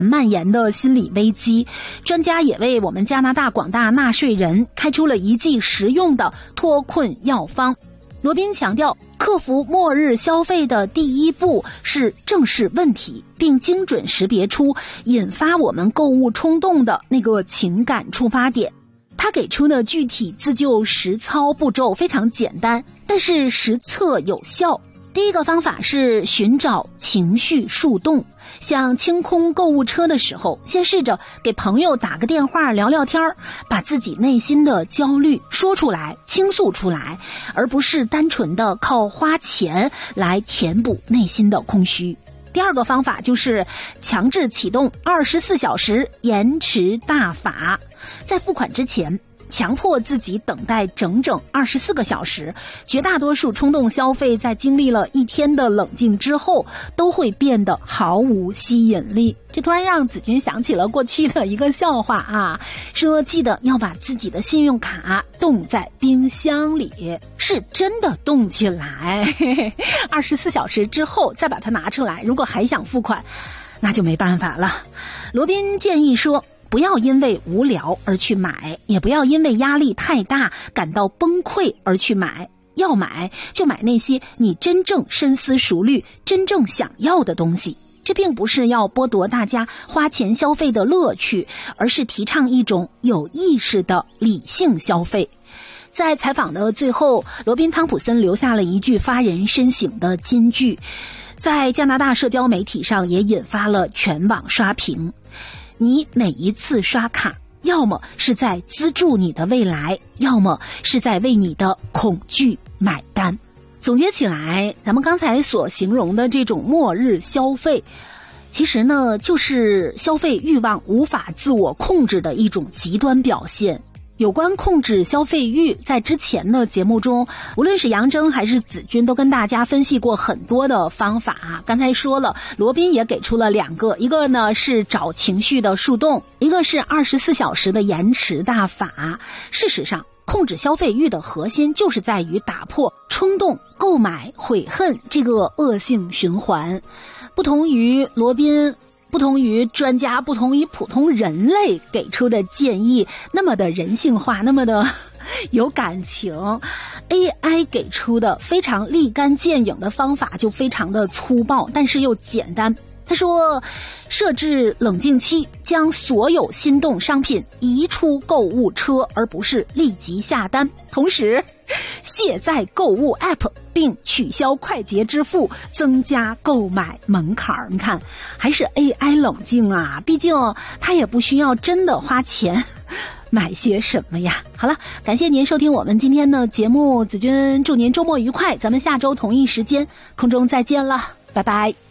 蔓延的心理危机。专家也为我们加拿大广大纳税人开出了一剂实用的脱困药方。罗宾强调，克服末日消费的第一步是正视问题，并精准识别出引发我们购物冲动的那个情感出发点。他给出的具体自救实操步骤非常简单，但是实测有效。第一个方法是寻找情绪树洞，像清空购物车的时候，先试着给朋友打个电话聊聊天，把自己内心的焦虑说出来，倾诉出来，而不是单纯的靠花钱来填补内心的空虚。第二个方法就是强制启动24小时延迟大法，在付款之前强迫自己等待整整24个小时。绝大多数冲动消费在经历了一天的冷静之后都会变得毫无吸引力。这突然让子君想起了过去的一个笑话啊，说记得要把自己的信用卡冻在冰箱里，是真的冻起来24小时之后再把它拿出来，如果还想付款那就没办法了。罗宾建议说，不要因为无聊而去买，也不要因为压力太大感到崩溃而去买。要买就买那些你真正深思熟虑、真正想要的东西。这并不是要剥夺大家花钱消费的乐趣，而是提倡一种有意识的理性消费。在采访的最后，罗宾·汤普森留下了一句发人深省的金句，在加拿大社交媒体上也引发了全网刷屏。你每一次刷卡，要么是在资助你的未来，要么是在为你的恐惧买单。总结起来，咱们刚才所形容的这种末日消费，其实呢，就是消费欲望无法自我控制的一种极端表现。有关控制消费欲，在之前的节目中，无论是杨征还是子君都跟大家分析过很多的方法。刚才说了，罗宾也给出了2个，一个呢是找情绪的树洞，一个是24小时的延迟大法。事实上，控制消费欲的核心就是在于打破冲动、购买、悔恨这个恶性循环。不同于罗宾，不同于专家，不同于普通人类给出的建议那么的人性化，那么的有感情， AI 给出的非常立竿见影的方法就非常的粗暴，但是又简单。他说，设置冷静期，将所有心动商品移出购物车，而不是立即下单。同时卸载购物 App 并取消快捷支付，增加购买门槛。你看，还是 AI 冷静啊，毕竟它也不需要真的花钱买些什么呀。好了，感谢您收听我们今天的节目，子君祝您周末愉快，咱们下周同一时间空中再见了，拜拜。